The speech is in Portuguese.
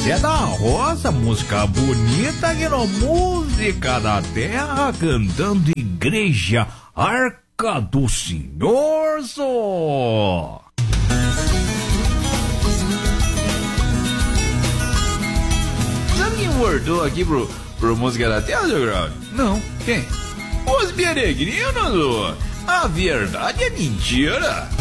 Zé da Roça, música bonita aqui no Música da Terra, cantando Igreja Arca do Senhor, só. Sabe quem voltou aqui pro Música da Terra, seu Grau? Não, quem? Os peregrinos, a verdade é mentira.